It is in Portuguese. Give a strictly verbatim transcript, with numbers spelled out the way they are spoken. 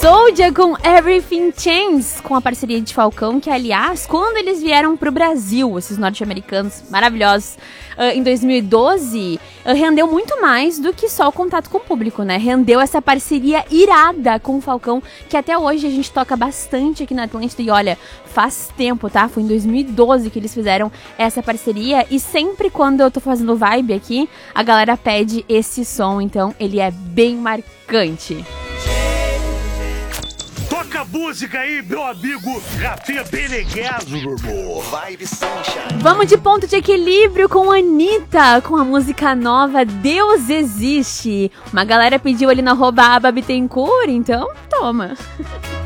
Soulja com Everything Changes, com a parceria de Falcão, que aliás, quando eles vieram pro Brasil, esses norte-americanos maravilhosos, uh, em dois mil e doze, uh, rendeu muito mais do que só o contato com o público, né? Rendeu essa parceria irada com o Falcão, que até hoje a gente toca bastante aqui na Atlântida, e olha, faz tempo, tá? Foi em dois mil e doze que eles fizeram essa parceria, e sempre quando eu tô fazendo vibe aqui, a galera pede esse som, então ele é bem marcante. Toca a música aí, meu amigo Rafinha Beneguezo, meu amor. Vibe Sunshine. Vamos de ponto de equilíbrio com a Anitta, com a música nova Deus Existe. Uma galera pediu ali na arroba Aba Bittencourt, então toma.